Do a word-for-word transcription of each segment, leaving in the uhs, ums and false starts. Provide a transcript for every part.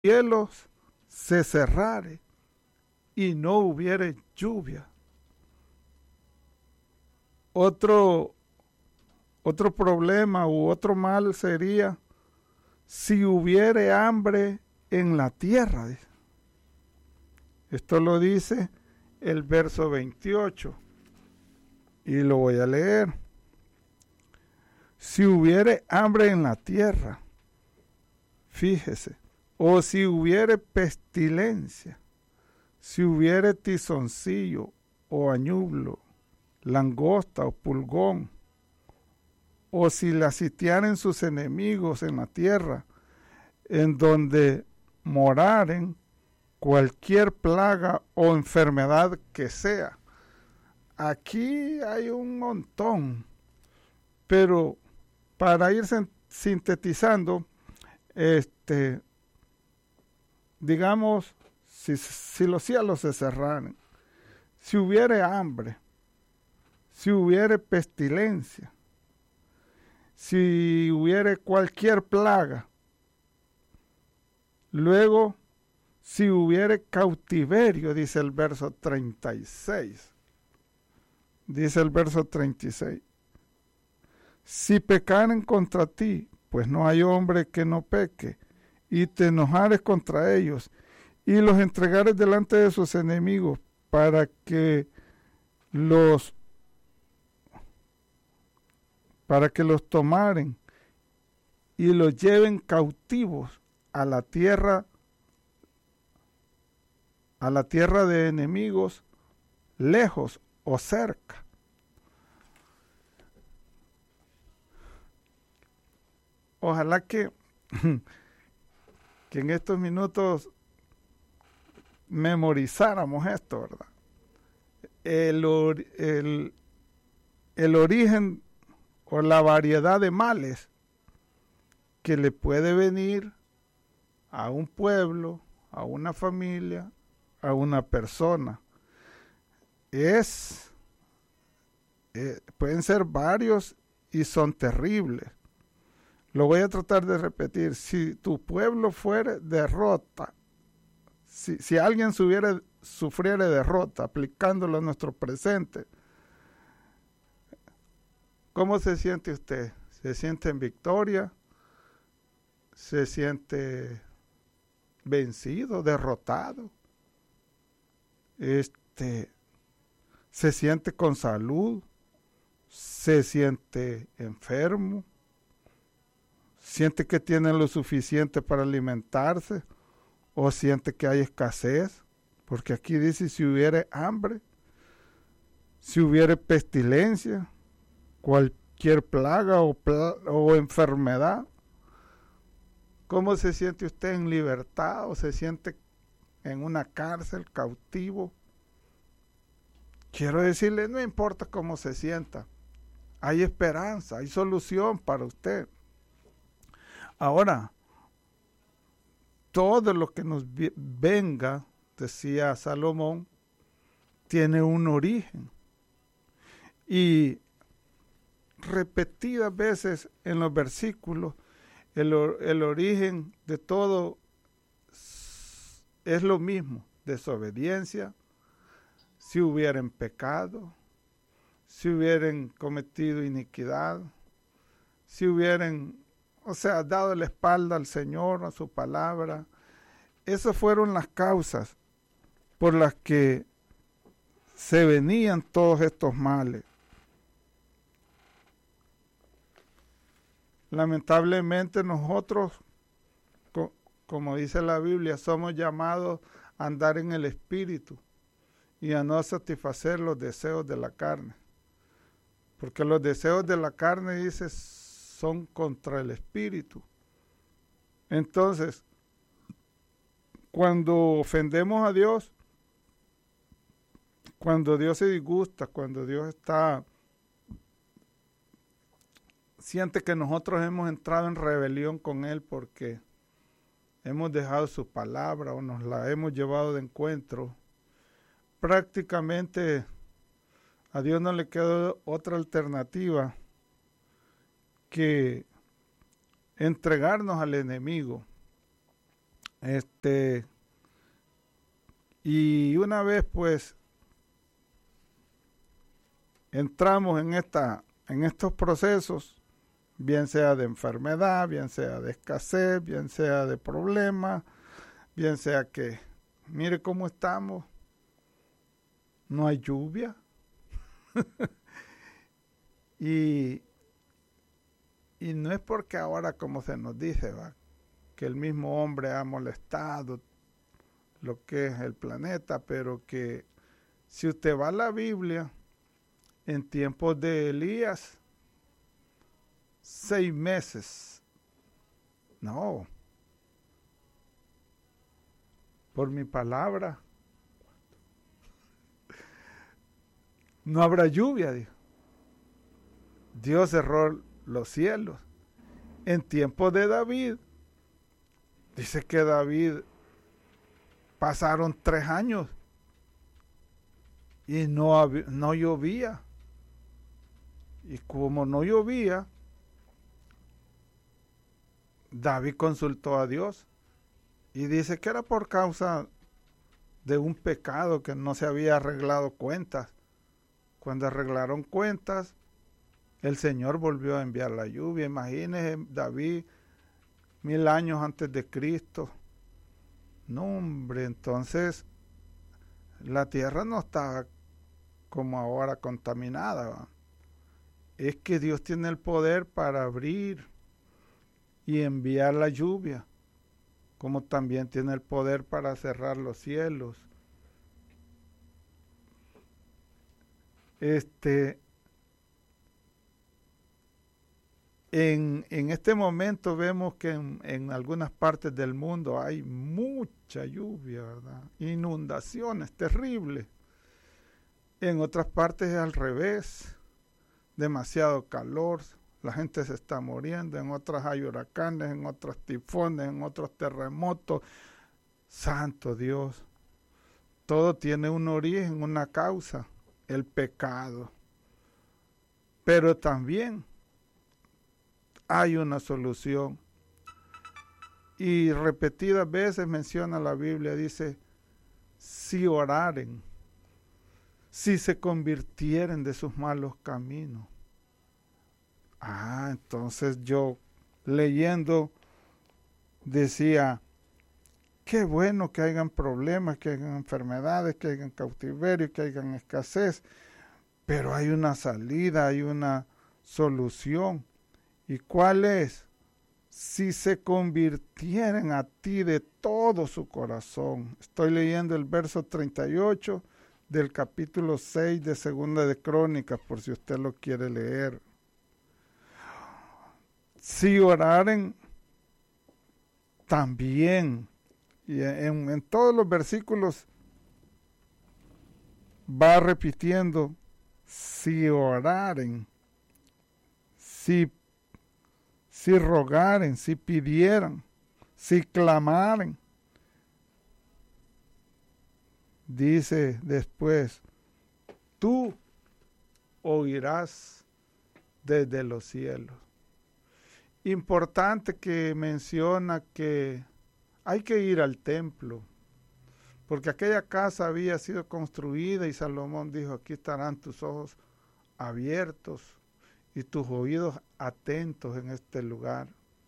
cielos se cerrare y no hubiere lluvia. Otro, otro problema u otro mal sería si hubiere hambre en la tierra. Esto lo dice el verso veintiocho y lo voy a leer. Si hubiere hambre en la tierra, fíjese, o si hubiere pestilencia, si hubiere tizoncillo o añublo, langosta o pulgón, o si la sitiaren sus enemigos en la tierra, en donde moraren cualquier plaga o enfermedad que sea. Aquí hay un montón, pero para ir sintetizando, este, digamos, si, si los cielos se cerraran, si hubiere hambre, si hubiere pestilencia, si hubiere cualquier plaga, luego si hubiere cautiverio, dice el verso treinta y seis, dice el verso treinta y seis, si pecaren contra ti, pues no hay hombre que no peque, y te enojares contra ellos, y los entregares delante de sus enemigos, para que los para que los tomaren y los lleven cautivos a la tierra, a la tierra de enemigos, lejos o cerca. Ojalá que, que en estos minutos memorizáramos esto, ¿verdad? El, el, el origen o la variedad de males que le puede venir a un pueblo, a una familia, a una persona. Es, eh, pueden ser varios y son terribles. Lo voy a tratar de repetir. Si tu pueblo fuere derrota, si, si alguien subiera, sufriera derrota, aplicándolo a nuestro presente, ¿cómo se siente usted? ¿Se siente en victoria? ¿Se siente vencido, derrotado? Este, ¿se siente con salud? ¿Se siente enfermo? ¿Siente que tiene lo suficiente para alimentarse? ¿O siente que hay escasez? Porque aquí dice si hubiere hambre, si hubiere pestilencia, cualquier plaga o, pla o enfermedad. ¿Cómo se siente usted en libertad o se siente en una cárcel, cautivo? Quiero decirle, no importa cómo se sienta, hay esperanza, hay solución para usted. Ahora, todo lo que nos venga, decía Salomón, tiene un origen. Y repetidas veces en los versículos, el, el origen de todo es lo mismo: desobediencia, si hubieran pecado, si hubieran cometido iniquidad, si hubieran, o sea, dado la espalda al Señor, a su palabra. Esas fueron las causas por las que se venían todos estos males. Lamentablemente nosotros, co como dice la Biblia, somos llamados a andar en el Espíritu y a no satisfacer los deseos de la carne. Porque los deseos de la carne, dice, son contra el Espíritu. Entonces, cuando ofendemos a Dios, cuando Dios se disgusta, cuando Dios está, siente que nosotros hemos entrado en rebelión con Él porque hemos dejado su palabra o nos la hemos llevado de encuentro, prácticamente a Dios no le queda otra alternativa que entregarnos al enemigo, Este, y una vez pues entramos en esta, en estos procesos, bien sea de enfermedad, bien sea de escasez, bien sea de problemas, bien sea que, mire cómo estamos, no hay lluvia. y, y no es porque ahora, como se nos dice, ¿va?, que el mismo hombre ha molestado lo que es el planeta, pero que si usted va a la Biblia, en tiempos de Elías, seis meses, no, por mi palabra, no habrá lluvia, dijo. Dios cerró los cielos. En tiempos de David, dice que David pasaron tres años y no, no llovía. Y como no llovía, David consultó a Dios y dice que era por causa de un pecado que no se había arreglado cuentas. Cuando arreglaron cuentas, el Señor volvió a enviar la lluvia. Imagínese David, mil años antes de Cristo. No, hombre, entonces la tierra no estaba como ahora contaminada, ¿va? Es que Dios tiene el poder para abrir y enviar la lluvia, como también tiene el poder para cerrar los cielos. Este, en, en este momento vemos que en, en algunas partes del mundo hay mucha lluvia, ¿verdad? Inundaciones terribles. En otras partes es al revés, demasiado calor, la gente se está muriendo, en otras hay huracanes, en otros tifones, en otros terremotos. Santo Dios, todo tiene un origen, una causa, el pecado. Pero también hay una solución. Y repetidas veces menciona la Biblia, dice, si oraren, si se convirtieren de sus malos caminos. Ah, entonces yo leyendo decía, qué bueno que hayan problemas, que hayan enfermedades, que hayan cautiverio, que hayan escasez, pero hay una salida, hay una solución. ¿Y cuál es? Si se convirtieren a ti de todo su corazón. Estoy leyendo el verso treinta y ocho del capítulo seis de Segunda de Crónicas, por si usted lo quiere leer. Si oraren también, y en, en todos los versículos va repitiendo, si oraren, si, si rogaren, si pidieran, si clamaren. Dice después, tú oirás desde los cielos. Importante que menciona que hay que ir al templo, porque aquella casa había sido construida y Salomón dijo, aquí estarán tus ojos abiertos y tus oídos atentos en este lugar.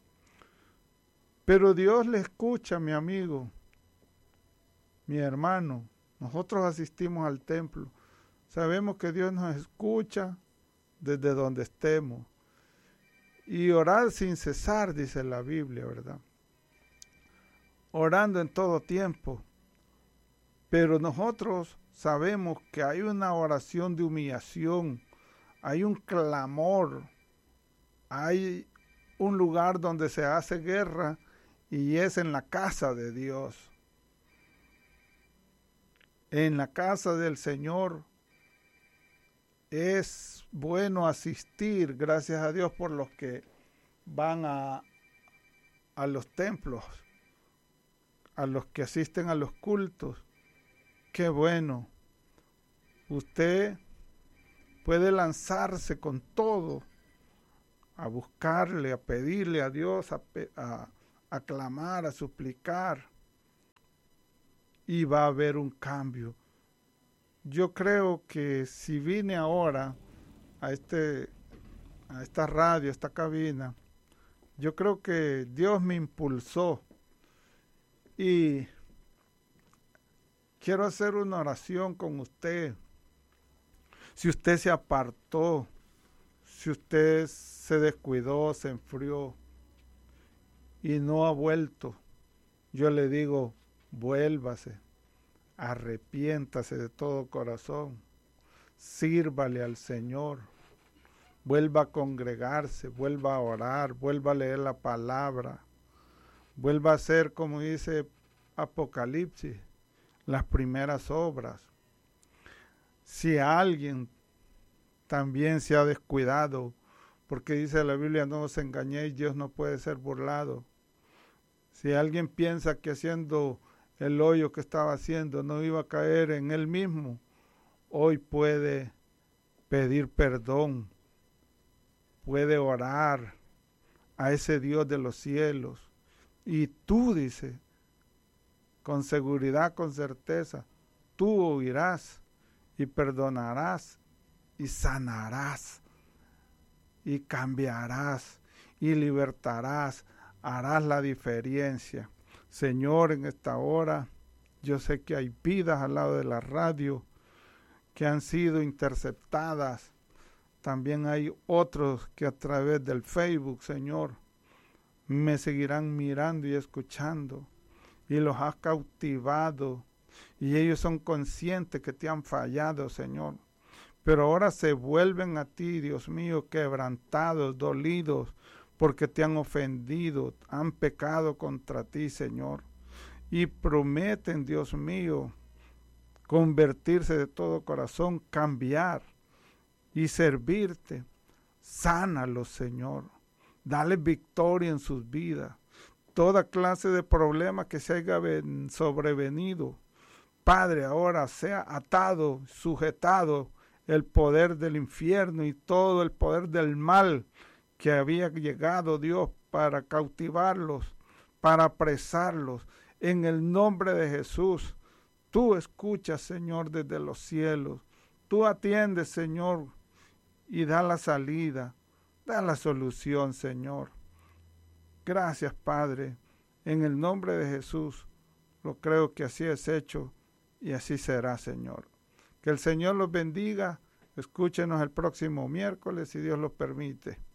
Pero Dios le escucha, mi amigo, mi hermano. Nosotros asistimos al templo. Sabemos que Dios nos escucha desde donde estemos. Y orar sin cesar, dice la Biblia, ¿verdad? Orando en todo tiempo. Pero nosotros sabemos que hay una oración de humillación, hay un clamor, hay un lugar donde se hace guerra y es en la casa de Dios. En la casa del Señor es bueno asistir, gracias a Dios por los que van a, a los templos, a los que asisten a los cultos. Qué bueno. Usted puede lanzarse con todo a buscarle, a pedirle a Dios, a, a, a clamar, a suplicar. y va a haber un cambio. Yo creo que si vine ahora a, este, a esta radio, a esta cabina, yo creo que Dios me impulsó y quiero hacer una oración con usted. Si usted se apartó, si usted se descuidó, se enfrió y no ha vuelto, yo le digo, vuélvase, arrepiéntase de todo corazón, sírvale al Señor, vuelva a congregarse, vuelva a orar, vuelva a leer la palabra, vuelva a hacer, como dice Apocalipsis, las primeras obras. Si alguien también se ha descuidado, porque dice la Biblia, no os engañéis, Dios no puede ser burlado. Si alguien piensa que haciendo el hoyo que estaba haciendo no iba a caer en él mismo, hoy puede pedir perdón, puede orar a ese Dios de los cielos. Y tú, dice, con seguridad, con certeza, tú oirás y perdonarás y sanarás y cambiarás y libertarás, harás la diferencia. Señor, en esta hora, yo sé que hay vidas al lado de la radio que han sido interceptadas. También hay otros que a través del Facebook, Señor, me seguirán mirando y escuchando. Y los has cautivado. Y ellos son conscientes que te han fallado, Señor. Pero ahora se vuelven a ti, Dios mío, quebrantados, dolidos, porque te han ofendido, han pecado contra ti, Señor. Y prometen, Dios mío, convertirse de todo corazón, cambiar y servirte. Sánalos, Señor. Dale victoria en sus vidas. Toda clase de problemas que se haya sobrevenido, Padre, ahora sea atado, sujetado el poder del infierno y todo el poder del mal que había llegado, Dios, para cautivarlos, para apresarlos. En el nombre de Jesús, tú escuchas, Señor, desde los cielos. Tú atiendes, Señor, y da la salida, da la solución, Señor. Gracias, Padre. En el nombre de Jesús, lo creo que así es hecho y así será, Señor. Que el Señor los bendiga. Escúchenos el próximo miércoles, si Dios lo permite.